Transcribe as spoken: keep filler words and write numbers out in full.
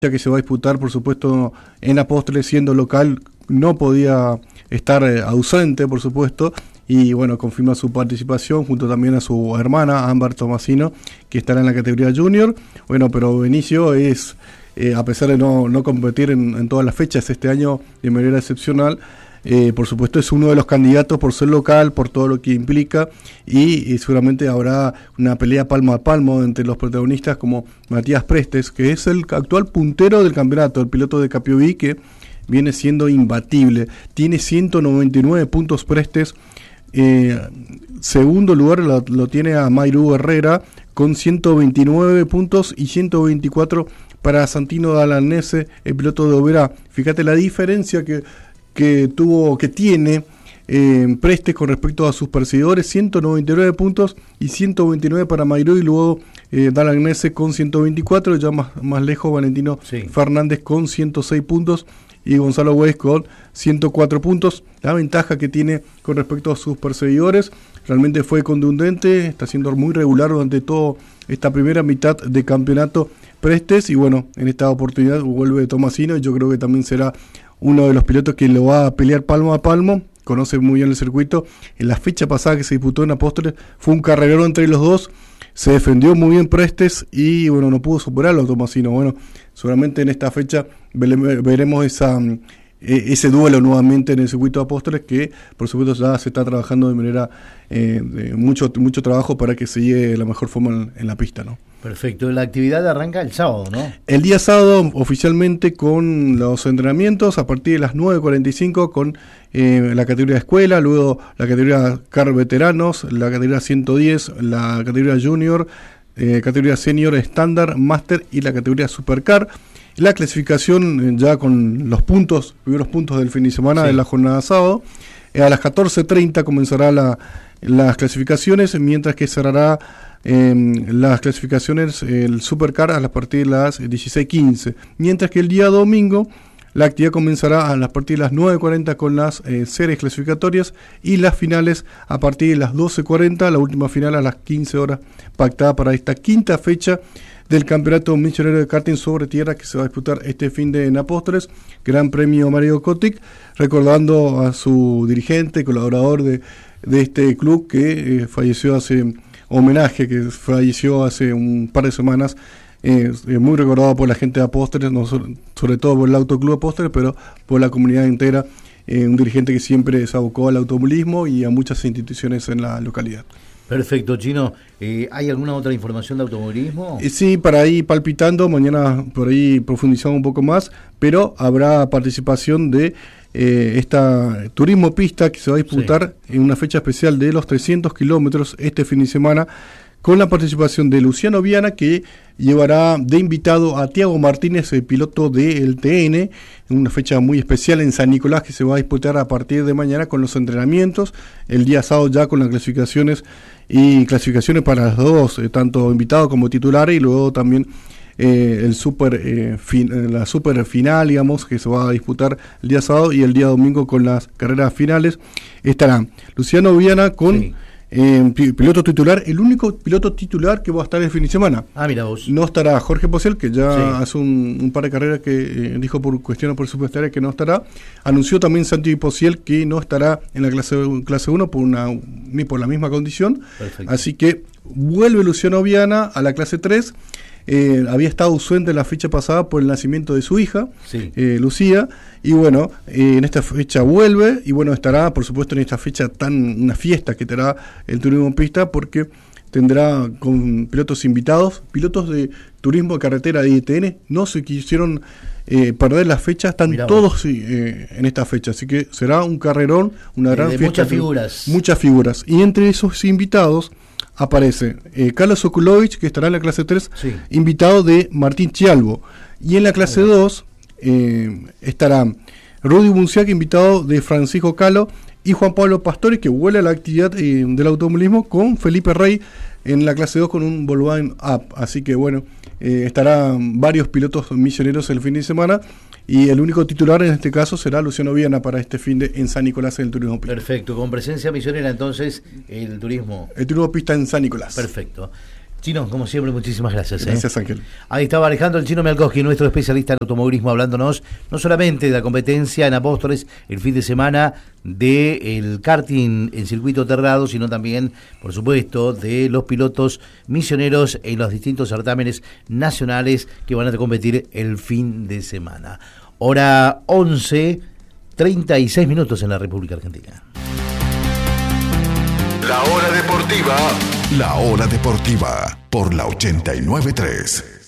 que se va a disputar, por supuesto, en Apóstoles, siendo local, no podía estar eh, ausente, por supuesto, y bueno, confirma su participación junto también a su hermana, Ámbar Tomasino, que estará en la categoría junior. Bueno, pero Benicio es, eh, a pesar de no, no competir en, en todas las fechas este año de manera excepcional, Eh, por supuesto es uno de los candidatos por ser local, por todo lo que implica, y, y seguramente habrá una pelea palmo a palmo entre los protagonistas como Matías Prestes, que es el actual puntero del campeonato, el piloto de Capiobí, que viene siendo imbatible, tiene ciento noventa y nueve puntos Prestes. Eh, segundo lugar lo, lo tiene a Mayru Herrera con ciento veintinueve puntos y ciento veinticuatro para Santino Dalanese, el piloto de Oberá. Fíjate la diferencia que que tuvo, que tiene eh, Prestes con respecto a sus perseguidores, ciento noventa y nueve puntos y ciento veintinueve para Mayru, y luego eh, Dalanese con ciento veinticuatro, ya más, más lejos Valentino sí. Fernández con ciento seis puntos y Gonzalo Weiss con ciento cuatro puntos. La ventaja que tiene con respecto a sus perseguidores realmente fue contundente, está siendo muy regular durante toda esta primera mitad de campeonato Prestes, y bueno, en esta oportunidad vuelve Tomasino, y yo creo que también será uno de los pilotos que lo va a pelear palmo a palmo, conoce muy bien el circuito. En la fecha pasada que se disputó en Apóstoles fue un carrerón entre los dos, se defendió muy bien Prestes y bueno, no pudo superarlo Tomasino. Bueno, seguramente en esta fecha veremos esa, ese duelo nuevamente en el circuito de Apóstoles, que por supuesto ya se está trabajando de manera, eh, de mucho, mucho trabajo para que se llegue de la mejor forma en, en la pista, ¿no? Perfecto, la actividad arranca el sábado, ¿no? El día sábado oficialmente con los entrenamientos a partir de las nueve cuarenta y cinco con eh, la categoría de escuela, luego la categoría Car Veteranos, la categoría ciento diez, la categoría Junior, eh, categoría Senior Estándar, Master y la categoría Supercar. La clasificación ya con los puntos, primeros puntos del fin de semana, sí, de la jornada de sábado. Eh, a las catorce treinta comenzará la, las clasificaciones, mientras que cerrará Eh, las clasificaciones el Supercar a partir de las dieciséis quince, mientras que el día domingo la actividad comenzará a partir de las nueve cuarenta con las eh, series clasificatorias y las finales a partir de las doce cuarenta, la última final a las quince horas pactada para esta quinta fecha del Campeonato Misionero de Karting sobre Tierra, que se va a disputar este fin de en Apóstoles, Gran Premio Mario Kotick, recordando a su dirigente, colaborador de, de este club que eh, falleció hace homenaje que falleció hace un par de semanas, eh, muy recordado por la gente de Apóstoles, no sobre, sobre todo por el Autoclub Apóstoles, pero por la comunidad entera, eh, un dirigente que siempre se abocó al automovilismo y a muchas instituciones en la localidad. Perfecto, Chino. Eh, ¿Hay alguna otra información de automovilismo? Eh, sí, para ir palpitando, mañana por ahí profundizamos un poco más, pero habrá participación de Eh, esta turismo pista que se va a disputar sí. en una fecha especial de los trescientos kilómetros este fin de semana, con la participación de Luciano Viana, que llevará de invitado a Tiago Martínez, el piloto del T N, en una fecha muy especial en San Nicolás, que se va a disputar a partir de mañana con los entrenamientos, el día sábado ya con las clasificaciones y clasificaciones para los dos, eh, tanto invitados como titulares, y luego también Eh, el super eh, fin, la super final, digamos, que se va a disputar el día sábado, y el día domingo con las carreras finales estará Luciano Viana con sí. eh, piloto titular, el único piloto titular que va a estar el fin de semana. Ah, mira vos. No estará Jorge Pociel, que ya sí. hace un, un par de carreras que eh, dijo por cuestiones presupuestarias que no estará. Anunció también Santi Pociel que no estará en la clase clase uno por una ni por la misma condición. Perfecto. Así que vuelve Luciano Viana a la clase tres. Eh, había estado ausente en la fecha pasada por el nacimiento de su hija, sí. eh, Lucía, y bueno, eh, en esta fecha vuelve, y bueno, estará por supuesto en esta fecha tan, una fiesta que tendrá el turismo pista, porque tendrá con pilotos invitados, pilotos de turismo de carretera de I T N, no se quisieron eh, perder las fechas, están Mirá todos eh, en esta fecha, así que será un carrerón, una de, gran de fiesta. Muchas figuras. Muchas figuras, y entre esos invitados aparece eh, Carlos Okulovich, que estará en la clase tres, sí. invitado de Martín Chialvo. Y en la clase dos eh, estará Rudy Bunciac, invitado de Francisco Calo, y Juan Pablo Pastore, que vuelve a la actividad eh, del automovilismo con Felipe Rey en la clase dos con un Volkswagen Up. Así que bueno, eh, estarán varios pilotos misioneros el fin de semana, y el único titular en este caso será Luciano Viana para este fin de en San Nicolás en el turismo pista. Perfecto, con presencia misionera entonces el turismo. El turismo pista en San Nicolás. Perfecto. Chino, como siempre, muchísimas gracias. Gracias, ¿eh? Ángel. Ahí estaba Alejandro El Chino Mialkowski, nuestro especialista en automovilismo, hablándonos no solamente de la competencia en Apóstoles el fin de semana del karting en circuito cerrado, sino también, por supuesto, de los pilotos misioneros en los distintos certámenes nacionales que van a competir el fin de semana. Hora once, treinta y seis minutos en la República Argentina. La hora deportiva. La hora deportiva por la ochenta y nueve punto tres.